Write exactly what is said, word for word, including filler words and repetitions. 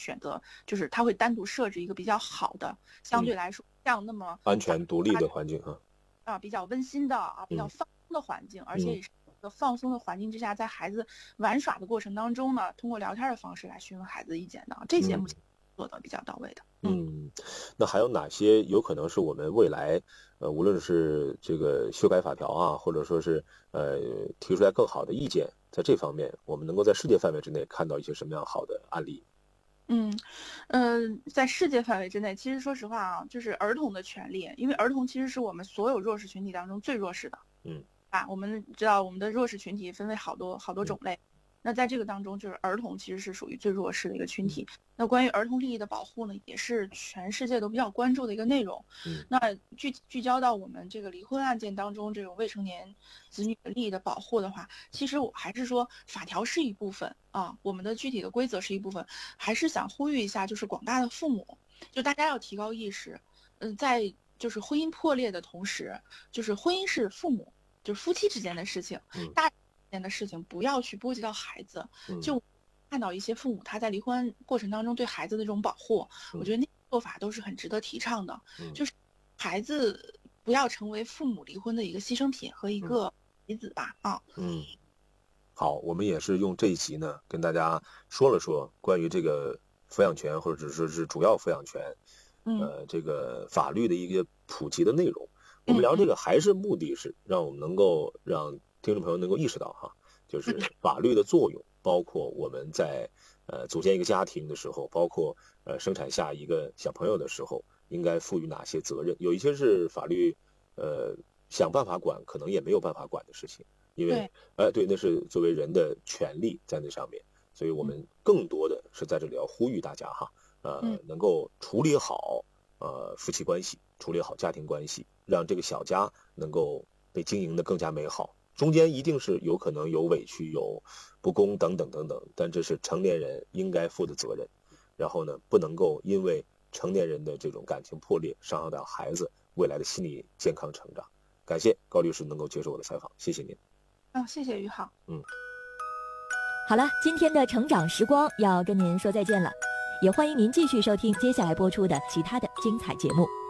选择，就是他会单独设置一个比较好的，相对来说这样那么安全独立的环境啊， 啊比较温馨的啊比较放松的环境，而且也是一个放松的环境之下，在孩子玩耍的过程当中呢，通过聊天的方式来询问孩子意见的，这些目前做的比较到位的。 嗯，那还有哪些有可能是我们未来呃，无论是这个修改法条啊，或者说是呃提出来更好的意见，在这方面我们能够在世界范围之内看到一些什么样好的案例？ 嗯，呃，在世界范围之内，其实说实话啊，就是儿童的权利，因为儿童其实是我们所有弱势群体当中最弱势的。 嗯， 啊，我们知道我们的弱势群体分为好多好多种类。那在这个当中，就是儿童其实是属于最弱势的一个群体。那关于儿童利益的保护呢，也是全世界都比较关注的一个内容。那聚聚焦到我们这个离婚案件当中，这种未成年子女的利益的保护的话，其实我还是说法条是一部分啊，我们的具体的规则是一部分，还是想呼吁一下，就是广大的父母，就大家要提高意识。嗯，在就是婚姻破裂的同时，就是婚姻是父母。就是夫妻之间的事情，大人之间的事情不要去波及到孩子。就看到一些父母他在离婚过程当中对孩子的这种保护，我觉得那些做法都是很值得提倡的。就是孩子不要成为父母离婚的一个牺牲品和一个棋子吧。啊， 嗯，好，我们也是用这一集呢跟大家说了说关于这个抚养权或者说是主要抚养权，呃，这个法律的一个普及的内容。我们聊这个还是目的是让我们能够让听众朋友能够意识到哈，就是法律的作用，包括我们在呃组建一个家庭的时候，包括呃生产下一个小朋友的时候，应该赋予哪些责任。有一些是法律呃想办法管，可能也没有办法管的事情，因为呃对，那是作为人的权利在那上面，所以我们更多的是在这里要呼吁大家哈，呃能够处理好呃夫妻关系，处理好家庭关系。让这个小家能够被经营的更加美好，中间一定是有可能有委屈、有不公等等等等，但这是成年人应该负的责任。然后呢，不能够因为成年人的这种感情破裂，伤害到孩子未来的心理健康成长。感谢高律师能够接受我的采访，谢谢您。 啊，谢谢于浩。 嗯， 好了，今天的成长时光要跟您说再见了，也欢迎您继续收听接下来播出的其他的精彩节目。